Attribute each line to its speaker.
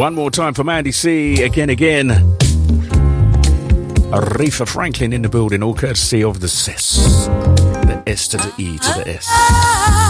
Speaker 1: One more time for Mandy C. Again. Aretha Franklin in the building, all courtesy of the SES. The S to the E to the S.